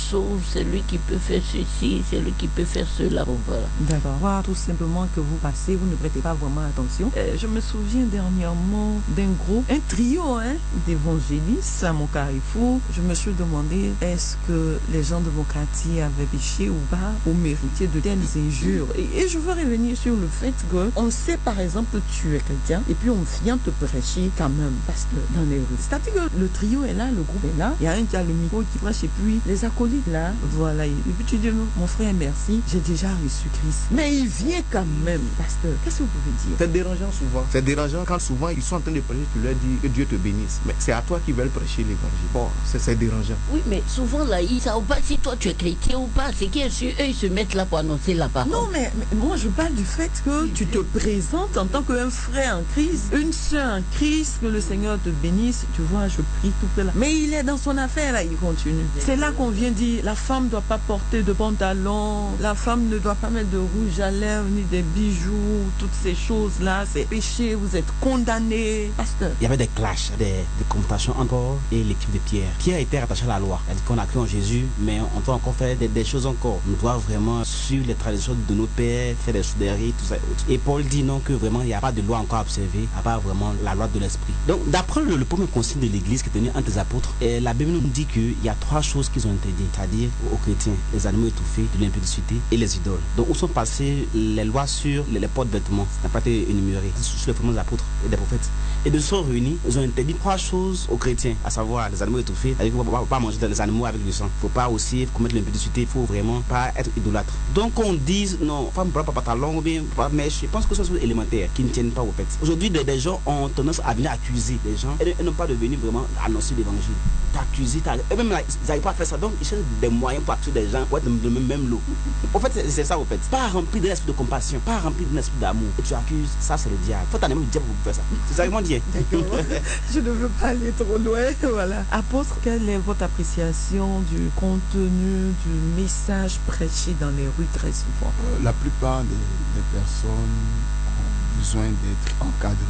sauve, c'est lui qui peut faire ceci, c'est lui qui peut faire cela. Bon, voilà. D'accord. Voir tout simplement que vous passez, vous ne prêtez pas vraiment attention. Je me souviens dernièrement d'un groupe, un trio d'évangélistes à mon carrefour. Je me suis demandé, est-ce que les gens de mon quartier avaient péché ou pas, ou mérité de telles injures. Et je veux revenir sur le fait qu'on sait par exemple que tu es chrétien et puis on vient te prêcher quand même, parce que dans les rues. C'est-à-dire que le trio est là, le groupe est là, il y a un qui a le micro qui prêche et puis les acolytes là, voilà. Et puis tu dis, non, mon frère, merci, j'ai déjà reçu Christ. Mais il vient quand même, pasteur. Qu'est-ce que vous pouvez dire? C'est dérangeant souvent. C'est dérangeant quand souvent ils sont en train de prêcher, tu leur dis que Dieu te bénisse. Mais c'est à toi qui veulent prêcher l'évangile. Bon, c'est dérangeant. Oui, mais souvent là, ils ne savent pas si toi tu es chrétien ou pas. C'est qu'ils ils se mettent là pour annoncer la parole. Non, mais moi je parle du fait que tu te présentes en tant qu'un frère en Christ, une soeur en Christ, que le Seigneur te bénisse. Tu vois, je prie tout cela. Mais il est dans son affaire là, il continue. C'est là qu'on vient dire, la femme ne doit pas porter de pantalon, la femme ne doit pas mettre de rouge à lèvres, ni des bijoux, toutes ces choses-là, c'est péché, vous êtes condamnés. Pasteur. Il y avait des clashs, des confrontations encore et l'équipe de Pierre. Pierre était rattaché à la loi. Elle dit qu'on a cru en Jésus, mais on doit encore faire des choses encore. On doit vraiment suivre les traditions de nos pères, faire des rites, tout ça. Et Paul dit non, que vraiment il n'y a pas de loi encore à observer, à part vraiment la loi de l'esprit. Donc d'après le premier concile de l'église qui est tenu entre les apôtres, la Bible nous dit qu'il y a 3 choses qu'ils ont interdites, c'est-à-dire aux chrétiens, les animaux étouffés, de l'impudicité et les idoles. Donc où sont passées les lois sur les porte-vêtements? Ça n'a pas été énuméré sur les fondements des apôtres et des prophètes. Et de se sont réunis, ils ont interdit 3 choses aux chrétiens, à savoir les animaux étouffés, c'est-à-dire qu'il ne faut pas manger des animaux avec du sang. Il ne faut pas aussi commettre l'impudicité, il ne faut vraiment pas être idolâtre. Donc on dit non, femme ne prend pas pantalon ou bien pas mèche. Je pense que ce sont des choses élémentaires qui ne tiennent pas au fait. Aujourd'hui, des gens ont tendance à venir accuser les gens et non pas de venir vraiment annoncer l'évangile. T'accuser, eux-mêmes ils n'arrivent pas à faire ça, donc ils cherchent des moyens pour accuser des gens pour être dans le même lot. En fait, c'est ça au fait. Pas rempli d'un esprit de compassion, pas rempli d'un esprit d'amour. Et tu accuses, ça c'est le diable. Il faut t'en aimer le diable pour faire ça. C'est ça qu'ils m'ont dit. D'accord. Je ne veux pas aller trop loin. Voilà. Apôtre, quelle est votre appréciation du contenu du message prêché dans les rues très souvent? La plupart des personnes ont besoin d'être encadrées.